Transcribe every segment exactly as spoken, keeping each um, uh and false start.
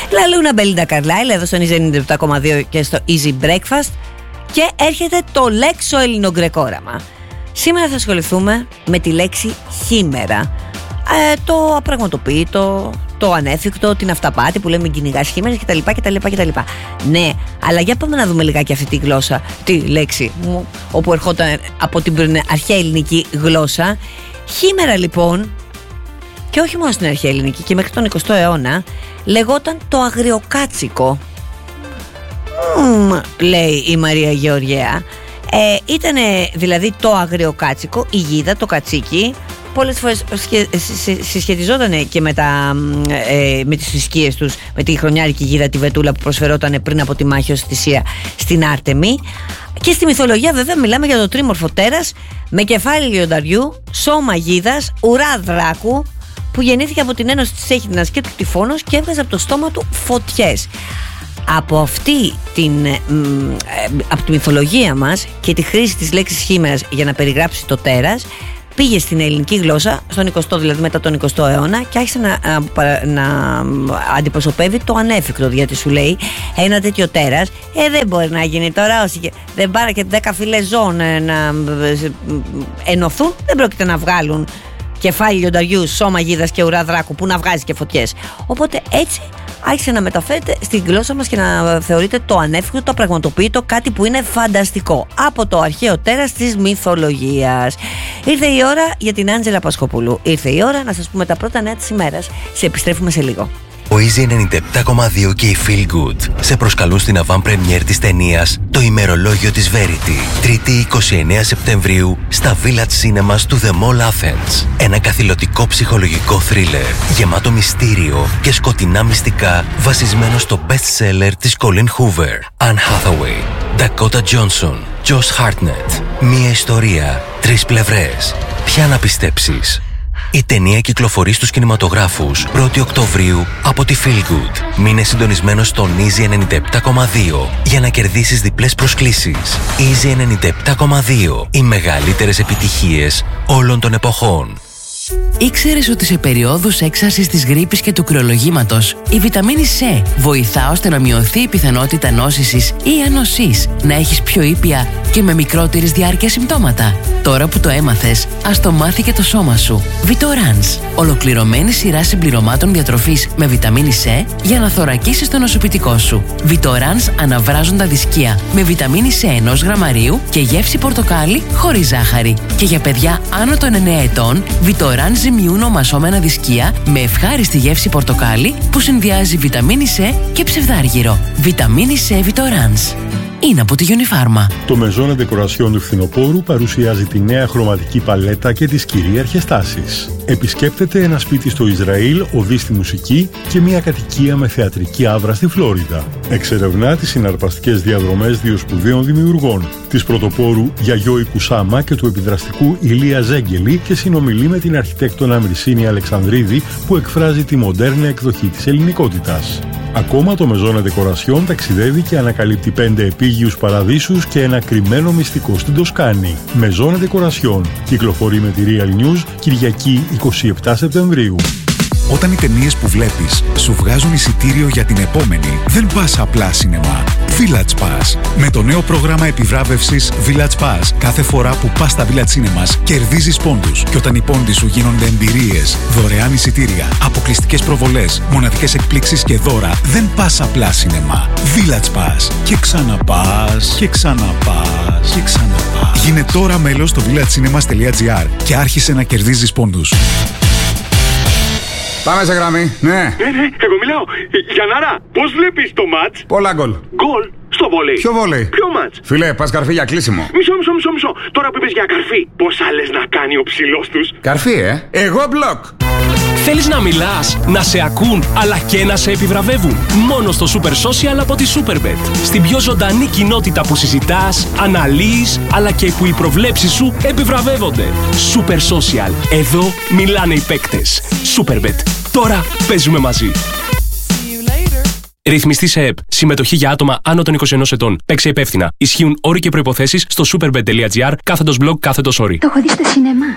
La Luna Belinda Carlisle εδώ στο Easy ενενήντα επτά κόμμα δύο και στο Easy Breakfast. Και έρχεται το λέξο ελληνογκρεκόραμα. Σήμερα θα ασχοληθούμε με τη λέξη χήμερα. Ε, το απραγματοποιητό, το ανέφικτο, την αυταπάτη που λέμε κυνηγάς χήμερες κτλ, κτλ, κτλ. Ναι, αλλά για πάμε να δούμε λιγάκι αυτή τη γλώσσα, τη λέξη μου, όπου ερχόταν από την αρχαία ελληνική γλώσσα. Χήμερα λοιπόν, και όχι μόνο στην αρχαία ελληνική και μέχρι τον εικοστό αιώνα, λεγόταν το αγριοκάτσικο. Mm, λέει η Μαρία Γεωργέα. Ε, ήτανε δηλαδή το αγριοκάτσικο, η γίδα, το κατσίκι. Πολλές φορές συσχετιζόταν και με, τα, ε, με τις θρησκείες τους, με τη χρονιάρικη γίδα τη Βετούλα που προσφερόταν πριν από τη μάχη ως θυσία στην Άρτεμη. Και στη μυθολογία βέβαια μιλάμε για το τρίμορφο τέρας με κεφάλι λιονταριού, σώμα γίδας, ουρά δράκου, που γεννήθηκε από την ένωση της Έχιδνας και του Τυφώνος και έβγαζε από το στόμα του φωτιές. Από αυτή την, ε, από τη μυθολογία μας και τη χρήση της λέξης χήμερας για να περιγράψει το τέρας, πήγε στην ελληνική γλώσσα, στον εικοστό δηλαδή μετά τον εικοστό αιώνα, και άρχισε να, να, να αντιπροσωπεύει το ανέφικτο, γιατί σου λέει ένα τέτοιο τέρας, ε, δεν μπορεί να γίνει τώρα, όσοι δεν πάρε και δέκα φυλές ζώων ε, να ενωθούν, δεν πρόκειται να βγάλουν κεφάλι λιονταριού, σώμα γίδας και ουρά δράκου που να βγάζει και φωτιές. Οπότε έτσι άρχισε να μεταφέρεται στην γλώσσα μας και να θεωρείται το ανέφικτο, το πραγματοποιητό, κάτι που είναι φανταστικό από το αρχαίο τέρας της μυθολογίας. Ήρθε η ώρα για την Άντζελα Πασχοπούλου. Ήρθε η ώρα να σας πούμε τα πρώτα νέα της ημέρας. Σε επιστρέφουμε σε λίγο. Ο Easy ενενήντα επτά κόμμα δύο και η Feel Good σε προσκαλούν στην avant-première της ταινίας «Το ημερολόγιο της Verity», Τρίτη εικοστή ενάτη Σεπτεμβρίου στα Village Cinemas του The Mall Athens. Ένα καθηλωτικό ψυχολογικό θρίλερ γεμάτο μυστήριο και σκοτεινά μυστικά, βασισμένο στο best-seller της Colleen Hoover, Anne Hathaway, Dakota Johnson, Josh Hartnett. Μία ιστορία, τρεις πλευρές. Ποια να πιστέψεις? Η ταινία κυκλοφορεί στους κινηματογράφους πρώτη Οκτωβρίου από τη Feel Good. Μείνε συντονισμένος στον Easy ενενήντα επτά κόμμα δύο για να κερδίσεις διπλές προσκλήσεις. Easy ενενήντα επτά κόμμα δύο. Οι μεγαλύτερες επιτυχίες όλων των εποχών. Ήξερες ότι σε περιόδους έξαρσης της γρίπης και του κρυολογήματος η βιταμίνη C βοηθά ώστε να μειωθεί η πιθανότητα νόσησης ή ανοσής, να έχεις πιο ήπια και με μικρότερης διάρκεια συμπτώματα? Τώρα που το έμαθες, ας το μάθει και το σώμα σου. Vitorans, ολοκληρωμένη σειρά συμπληρωμάτων διατροφής με βιταμίνη C για να θωρακίσεις το νοσοποιητικό σου. Vitorans αναβράζοντα δισκία με βιταμίνη C ενός γραμμαρίου και γεύση πορτοκάλι χωρίς ζάχαρη. Και για παιδιά άνω των εννέα ετών, Vitorans ζυμιούν ομασσόμενα δισκία με ευχάριστη γεύση πορτοκάλι που συνδυάζει βιταμίνη C και ψευδάργυρο. Βιταμίνη C Vitorans. Είναι από τη Unifarma. Το Maison Decoration του φθινοπόρου παρουσιάζει τη νέα χρωματική παλέτα και τις κυρίαρχες τάσεις. Επισκέπτεται ένα σπίτι στο Ισραήλ, οδεί στη μουσική και μια κατοικία με θεατρική άβρα στη Φλόριντα. Εξερευνά τις συναρπαστικές διαδρομές δύο σπουδαίων δημιουργών, της πρωτοπόρου Γιαγιώη Κουσάμα και του επιδραστικού Ηλία Ζέγγελη, και συνομιλεί με την αρχιτέκτονα Μρυσίνη Αλεξανδρίδη που εκφράζει τη μοντέρνα εκδοχή της ελληνικότητας. Ακόμα το Maison Decoration ταξιδεύει και ανακαλύπτει πέντε επίγειους παραδείσους και ένα κρυμμένο μυστικό στην Τοσκάνη. Maison Decoration κυκλοφορεί με τη Real News Κυριακή εικοστή εβδόμη Σεπτεμβρίου. Όταν οι ταινίες που βλέπεις σου βγάζουν εισιτήριο για την επόμενη, δεν πας απλά σινεμά. Village Pass. Με το νέο πρόγραμμα επιβράβευσης Village Pass, κάθε φορά που πας στα Village Cinemas κερδίζεις πόντους. Και όταν οι πόντοι σου γίνονται εμπειρίες, δωρεάν εισιτήρια, αποκλειστικές προβολές, μοναδικές εκπλήξεις και δώρα, δεν πας απλά σινεμά. Village Pass. Και ξαναπάς, και ξαναπάς, και ξαναπάς. Γίνε τώρα μέλος στο villagecinemas.gr και άρχισε να κερδίζεις πόντους. Πάμε σε γραμμή, ναι. Ναι, ναι, εγώ μιλάω. Γιαννάρα, πώς βλέπεις το μάτς? Πολλά γκολ. Γκολ στο βόλεϊ. Ποιο βόλεϊ? Ποιο μάτς? Φίλε, πας καρφί για κλείσιμο. Μισό, μισό, μισό, μισό. Τώρα που είπες για καρφί, πώς άλλες να κάνει ο ψηλός τους? Καρφί, ε. Εγώ μπλοκ. Θέλεις να μιλάς, να σε ακούν, αλλά και να σε επιβραβεύουν? Μόνο στο Super Social από τη Superbet. Στην πιο ζωντανή κοινότητα που συζητάς, αναλύεις, αλλά και που οι προβλέψεις σου επιβραβεύονται. Super Social. Εδώ μιλάνε οι παίκτες. Superbet. Τώρα παίζουμε μαζί. Ρυθμιστή σε ΕΠ. Συμμετοχή για άτομα άνω των είκοσι ενός ετών. Παίξε υπεύθυνα. Ισχύουν όροι και προϋποθέσεις στο superbet.gr κάθετος blog κάθετος όροι. Το έχω δει στο σινεμά. Ε,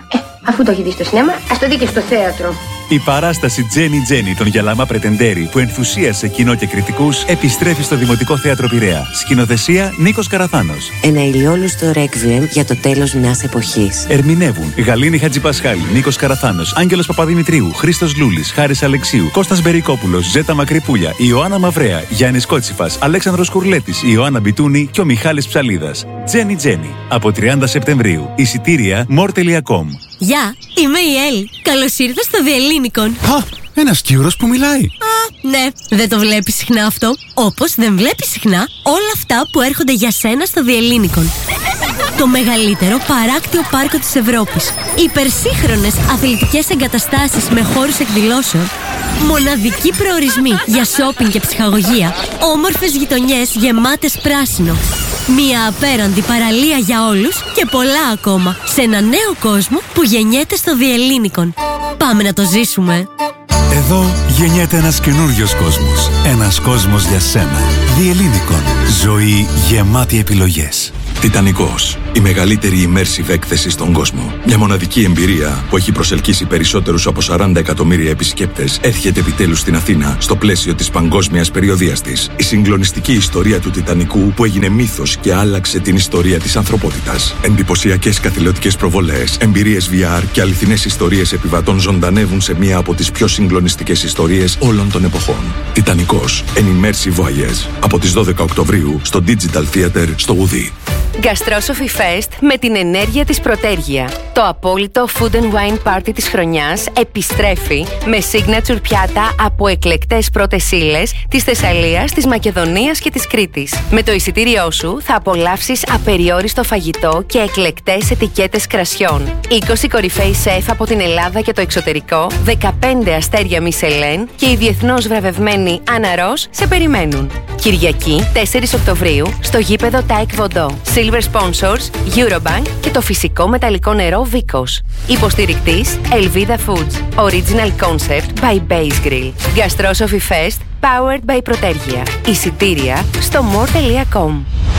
Αφού το έχει δει στο σινέμα, ας το δει και στο θέατρο. Η παράσταση Τζένι Τζένι των Γιαλάμα Πρετεντέρη που ενθουσίασε κοινό και κριτικούς επιστρέφει στο Δημοτικό Θέατρο Πειραιά. Σκηνοθεσία Νίκος Καραθάνος. Ένα ηλιόλουστο ρέκβιεμ για το τέλος μιας εποχής. Ερμηνεύουν Γαλήνη Χατζηπασχάλη, Νίκος Καραθάνος, Άγγελος Παπαδημητρίου, Χρήστος Λούλης, Χάρης Αλεξίου, Κώστας Μπερικόπουλος, Ζέτα Μακρυπούλια, Ιωάννα Μαυρέα, Γιάννης Κότσιφας, Αλέξανδρος Κουρλέτης, Ιωάννα Μπιτούνη και ο Μιχάλης Ψαλίδας. Τζένι Τζένι από τριάντα Σεπτεμβρίου. Εισιτήρια more τελεία com. Γεια, είμαι η Έλλη. Καλώς ήρθες στο Διελλήνικον. Α, ένας Κύρος που μιλάει. Α, ναι, δεν το βλέπεις συχνά αυτό. Όπως δεν βλέπεις συχνά όλα αυτά που έρχονται για σένα στο Διελλήνικον. Το μεγαλύτερο παράκτιο πάρκο της Ευρώπης. Υπερσύγχρονες αθλητικές εγκαταστάσεις με χώρους εκδηλώσεων. Μοναδικοί προορισμοί για σόπινγκ και ψυχαγωγία. Όμορφες γειτονιές γεμάτες πράσινο. Μια απέραντη παραλία για όλους και πολλά ακόμα. Σε ένα νέο κόσμο που γεννιέται στο Διελλήνικον. Πάμε να το ζήσουμε. Εδώ γεννιέται ένας καινούριος κόσμος. Ένας κόσμος για σένα. Διελλήνικον. Ζωή γεμάτη επιλογές. Τιτανικός. Η μεγαλύτερη immersive έκθεση στον κόσμο. Μια μοναδική εμπειρία που έχει προσελκύσει περισσότερους από σαράντα εκατομμύρια επισκέπτες έρχεται επιτέλους στην Αθήνα στο πλαίσιο της παγκόσμιας περιοδείας της. Η συγκλονιστική ιστορία του Τιτανικού που έγινε μύθος και άλλαξε την ιστορία της ανθρωπότητας. Εντυπωσιακές καθηλωτικές προβολές, εμπειρίες βι αρ και αληθινές ιστορίες επιβατών ζωντανεύουν σε μία από τις πιο συγκλονιστικές ιστορίες όλων των εποχών. Τιτανικός. An immersive voyage. Από τις δώδεκα Οκτωβρίου στο Digital Theater στο Ουδί. Gastrosophy Fest με την ενέργεια της Πρωτέργεια. Το απόλυτο food and wine party της χρονιάς επιστρέφει με signature πιάτα από εκλεκτές πρώτες ύλες της Θεσσαλίας, της Μακεδονίας και της Κρήτης. Με το εισιτήριό σου θα απολαύσεις απεριόριστο φαγητό και εκλεκτές ετικέτες κρασιών. είκοσι κορυφαίοι σεφ από την Ελλάδα και το εξωτερικό, δεκαπέντε αστέρια Μισελέν και η διεθνώς βραβευμένη Άννα Ρος σε περιμένουν. Κυριακή, τέσσερις Οκτωβρίου, στο γήπεδο Τάικ Βοντό. Silver Sponsors, Eurobank και το φυσικό μεταλλικό νερό Βίκος. Υποστηρικτής Elvida Foods. Original Concept by Base Grill. Gastrosophy Fest, powered by Πρωτέργεια. Εισιτήρια στο more τελεία com.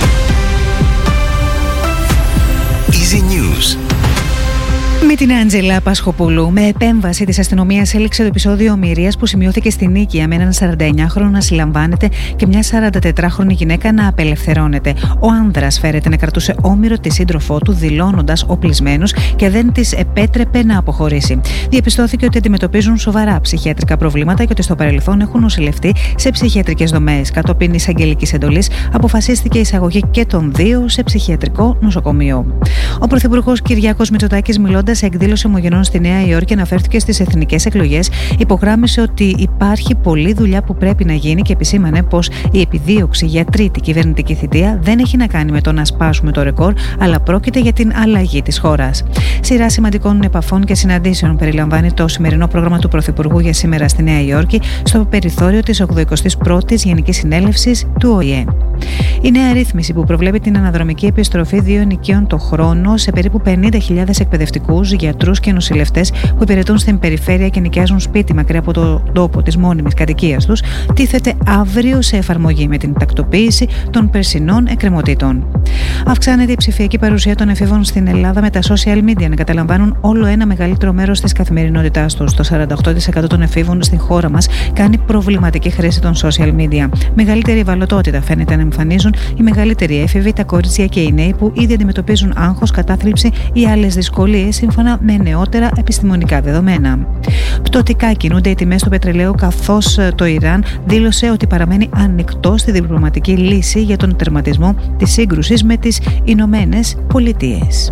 Easy News. Με την Άντζελα Πασχοπούλου, με επέμβαση της αστυνομίας, έληξε το επεισόδιο ομηρίας που σημειώθηκε στην Νίκαια με έναν σαρανταεννιάχρονο να συλλαμβάνεται και μια σαραντατετράχρονη γυναίκα να απελευθερώνεται. Ο άνδρας φέρεται να κρατούσε όμηρο τη σύντροφό του, δηλώνοντας οπλισμένους και δεν της επέτρεπε να αποχωρήσει. Διαπιστώθηκε ότι αντιμετωπίζουν σοβαρά ψυχιατρικά προβλήματα και ότι στο παρελθόν έχουν νοσηλευτεί σε ψυχιατρικές δομές. Κατόπιν εισαγγελικής εντολής, αποφασίστηκε η εισαγωγή και των δύο σε ψυχιατρικό νοσοκομείο. Ο Πρωθυπουργός Κυριάκος Μητσοτάκης, μιλώντας σε εκδήλωση ομογενών στη Νέα Υόρκη, αναφέρθηκε στις εθνικές εκλογές, υπογράμμισε ότι υπάρχει πολλή δουλειά που πρέπει να γίνει και επισήμανε πως η επιδίωξη για τρίτη κυβερνητική θητεία δεν έχει να κάνει με το να σπάσουμε το ρεκόρ, αλλά πρόκειται για την αλλαγή της χώρας. Σειρά σημαντικών επαφών και συναντήσεων περιλαμβάνει το σημερινό πρόγραμμα του Πρωθυπουργού για σήμερα στη Νέα Υόρκη, στο περιθώριο της ογδοηκοστής πρώτης Γενικής Συνέλευσης του Ο Η Ε. Η νέα ρύθμιση που προβλέπει την αναδρομική επιστροφή δύο ενοικίων το χρόνο σε περίπου πενήντα χιλιάδες εκπαιδευτικούς, γιατρούς και νοσηλευτές που υπηρετούν στην περιφέρεια και νοικιάζουν σπίτι μακριά από το τόπο της μόνιμης κατοικίας τους, τίθεται αύριο σε εφαρμογή με την τακτοποίηση των περσινών εκκρεμωτήτων. Αυξάνεται η ψηφιακή παρουσία των εφήβων στην Ελλάδα, με τα social media να καταλαμβάνουν όλο ένα μεγαλύτερο μέρος της καθημερινότητάς τους. Το σαράντα οκτώ τοις εκατό των εφήβων στην χώρα μας κάνει προβληματική χρήση των social media. Μεγαλύτερη ευαλωτότητα φαίνεται να εμφανίζουν οι μεγαλύτεροι έφηβοι, τα κορίτσια και οι νέοι που ήδη αντιμετωπίζουν άγχος, κατάθλιψη ή άλλες δυσκολίες, σύμφωνα με νεότερα επιστημονικά δεδομένα. Πτωτικά κινούνται οι τιμές του πετρελαίου, καθώς το Ιράν δήλωσε ότι παραμένει ανοιχτό στη διπλωματική λύση για τον τερματισμό της σύγκρουσης με τις Ηνωμένες Πολιτείες.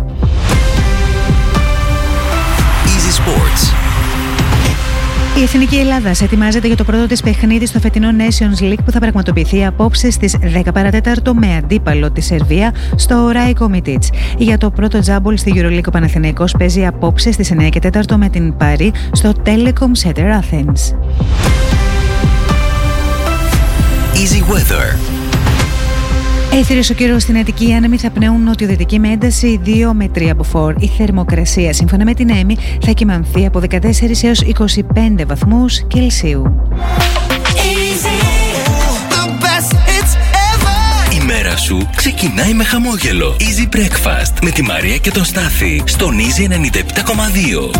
Easy Sports. Η Εθνική Ελλάδας ετοιμάζεται για το πρώτο της παιχνίδι στο φετινό Nations League που θα πραγματοποιηθεί απόψε στις δέκα παρά τέταρτο με αντίπαλο τη Σερβία στο Ράικο Μιτίτς. Για το πρώτο τζάμπολ στη EuroLeague ο Παναθηναϊκός παίζει απόψε στις εννιά και τέταρτο με την Παρί στο Telecom Center Athens. Easy Weather. Έθριος ο καιρός στην Αττική, άνεμοι θα πνέουν νοτιοδυτική με ένταση δύο με τρία από φορ. Η θερμοκρασία, σύμφωνα με την ΕΜΗ, θα κυμανθεί από δεκατέσσερις έως είκοσι πέντε βαθμούς Κελσίου. Η μέρα σου ξεκινάει με χαμόγελο. Easy Breakfast με τη Μαρία και τον Στάθη στον Easy ενενήντα επτά κόμμα δύο.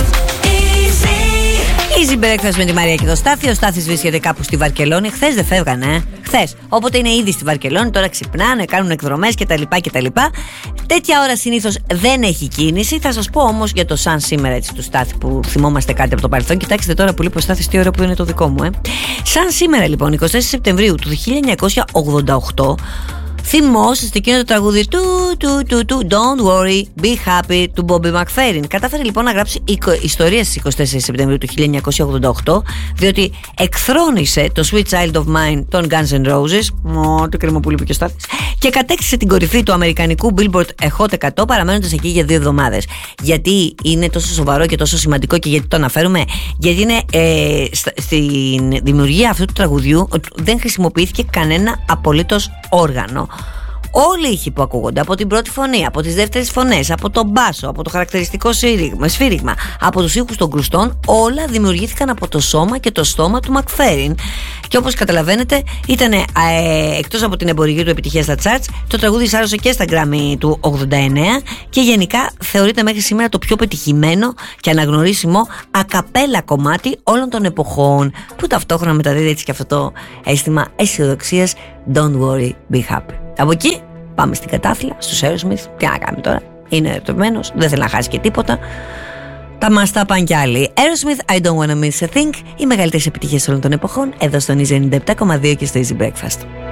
Easy Breakfast με τη Μαρία και τον Στάθη. Ο Στάθης βρίσκεται κάπου στη Βαρκελόνη. Χθες δεν φεύγανε, ε? Χθες. Όποτε είναι ήδη στη Βαρκελόνη, τώρα ξυπνάνε, κάνουν εκδρομές κτλ. κτλ. Τέτοια ώρα συνήθως δεν έχει κίνηση. Θα σας πω όμως για το σαν σήμερα έτσι του Στάθη που θυμόμαστε κάτι από το παρελθόν. Κοιτάξτε τώρα που λείπει ο Στάθης, τι ώρα που είναι το δικό μου, ε. Σαν σήμερα λοιπόν, εικοστή τέσσερις Σεπτεμβρίου του χίλια εννιακόσια ογδόντα οκτώ. Θυμόσαστε εκείνο το τραγούδι του, του, του, του Don't worry, be happy του Bobby McFerrin. Κατάφερε λοιπόν να γράψει ιστορία στις εικοστή τέσσερις Σεπτεμβρίου του χίλια εννιακόσια ογδόντα οκτώ, διότι εκθρόνησε το Sweet Child of Mine των Guns N' Roses. Ω, το κρίμα που λείπει και ο Στάθης. Και κατέκτησε την κορυφή του αμερικανικού Billboard Hot εκατό, παραμένοντας εκεί για δύο εβδομάδες. Γιατί είναι τόσο σοβαρό και τόσο σημαντικό και γιατί το αναφέρουμε? Γιατί είναι ε, στην δημιουργία αυτού του τραγουδιού δεν χρησιμοποιήθηκε κανένα απολύτως όργανο. Όλοι οι ήχοι που ακούγονται από την πρώτη φωνή, από τις δεύτερες φωνές, από τον μπάσο, από το χαρακτηριστικό σφύριγμα, από τους ήχους των κρουστών, όλα δημιουργήθηκαν από το σώμα και το στόμα του McFerrin. Και όπως καταλαβαίνετε, ήταν ε, εκτός από την εμπορική του επιτυχία στα charts, το τραγούδι σάρωσε και στα Grammy του ογδόντα εννέα και γενικά θεωρείται μέχρι σήμερα το πιο πετυχημένο και αναγνωρίσιμο ακαπέλα κομμάτι όλων των εποχών, που ταυτόχρονα μεταδίδει έτσι και αυτό το αίσθημα αισιοδοξίας. Don't worry, be happy. Από εκεί πάμε στην κατάθλια, στους Aerosmith. Τι να κάνουμε τώρα, είναι ερωτευμένος, δεν θέλει να χάσει και τίποτα. Τα μας τα πάνε κι άλλοι. Aerosmith, I don't wanna miss a thing. Οι μεγαλύτερες επιτυχίες όλων των εποχών, εδώ στον Easy ενενήντα επτά κόμμα δύο και στο Easy Breakfast.